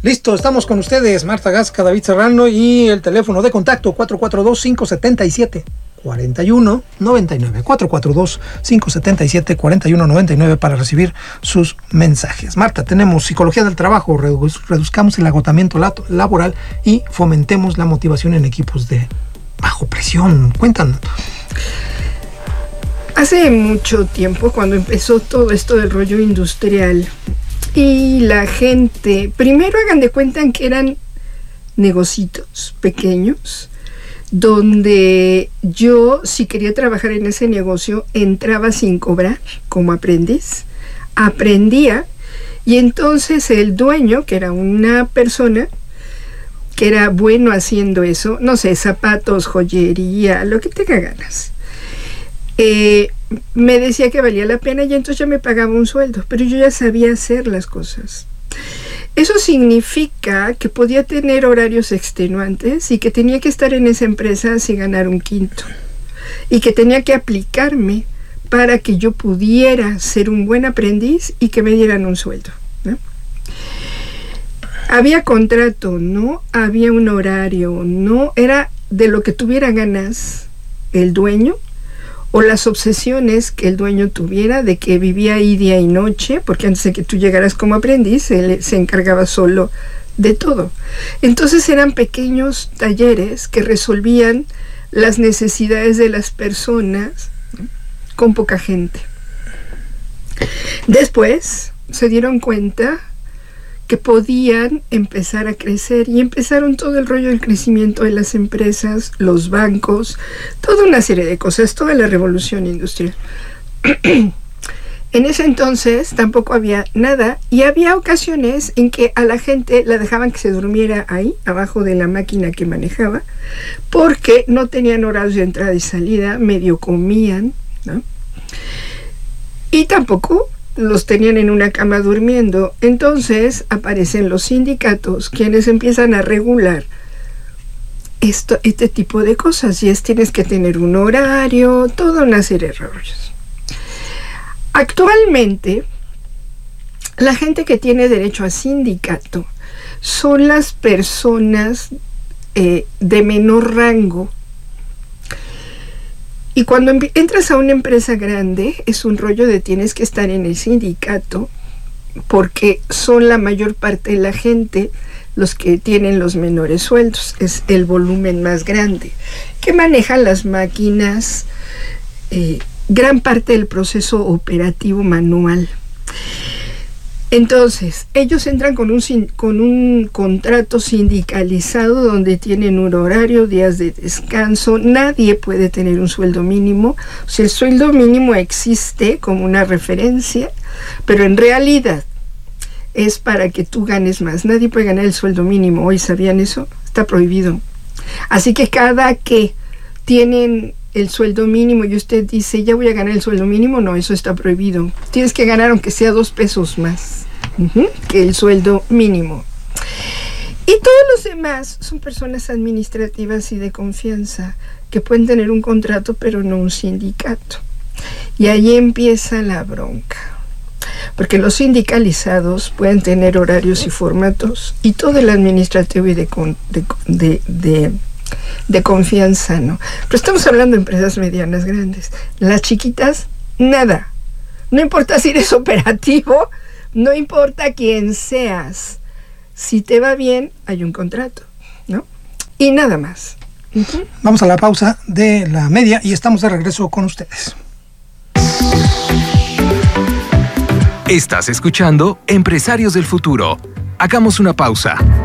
Listo, estamos con ustedes, Marta Gasca, David Serrano, y el teléfono de contacto 442-577-4199, 442-577-4199 para recibir sus mensajes. Marta, tenemos psicología del trabajo, reduzcamos el agotamiento laboral y fomentemos la motivación en equipos de bajo presión. Cuéntanos. Hace mucho tiempo, cuando empezó todo esto del rollo industrial, y la gente, primero hagan de cuenta que eran negocitos pequeños, donde yo, si quería trabajar en ese negocio, entraba sin cobrar como aprendiz, aprendía, y entonces el dueño, que era una persona que era bueno haciendo eso, no sé, zapatos, joyería, lo que tenga ganas, me decía que valía la pena, y entonces ya me pagaba un sueldo, pero yo ya sabía hacer las cosas. Eso significa que podía tener horarios extenuantes y que tenía que estar en esa empresa sin ganar un quinto, y que tenía que aplicarme para que yo pudiera ser un buen aprendiz y que me dieran un sueldo, ¿no? Había contrato, no había un horario, no era de lo que tuviera ganas el dueño, o las obsesiones que el dueño tuviera de que vivía ahí día y noche, porque antes de que tú llegaras como aprendiz, él se encargaba solo de todo. Entonces eran pequeños talleres que resolvían las necesidades de las personas, ¿no?, con poca gente. Después se dieron cuenta que podían empezar a crecer, y empezaron todo el rollo del crecimiento de las empresas, los bancos, toda una serie de cosas, toda la revolución industrial. En ese entonces tampoco había nada, y había ocasiones en que a la gente la dejaban que se durmiera ahí, abajo de la máquina que manejaba, porque no tenían horarios de entrada y salida, medio comían, ¿no? Y tampoco los tenían en una cama durmiendo. Entonces aparecen los sindicatos, quienes empiezan a regular este tipo de cosas, y tienes que tener un horario, toda una serie de rollos. Actualmente, la gente que tiene derecho a sindicato son las personas de menor rango. Y cuando entras a una empresa grande, es un rollo de tienes que estar en el sindicato, porque son la mayor parte de la gente los que tienen los menores sueldos. Es el volumen más grande, que manejan las máquinas, gran parte del proceso operativo manual. Entonces, ellos entran con un contrato sindicalizado donde tienen un horario, días de descanso. Nadie puede tener un sueldo mínimo. O sea, el sueldo mínimo existe como una referencia, pero en realidad es para que tú ganes más. Nadie puede ganar el sueldo mínimo. ¿Hoy sabían eso? Está prohibido. Así que cada que tienen el sueldo mínimo y usted dice, ya voy a ganar el sueldo mínimo, no, eso está prohibido. Tienes que ganar aunque sea 2 pesos más que el sueldo mínimo. Y todos los demás son personas administrativas y de confianza que pueden tener un contrato pero no un sindicato. Y ahí empieza la bronca, porque los sindicalizados pueden tener horarios y formatos y todo el administrativo y de confianza, ¿no? Pero estamos hablando de empresas medianas, grandes. Las chiquitas, nada. No importa si eres operativo, no importa quién seas. Si te va bien, hay un contrato, ¿no? Y nada más. Vamos a la pausa de la media y estamos de regreso con ustedes. Estás escuchando Empresarios del Futuro. Hagamos una pausa.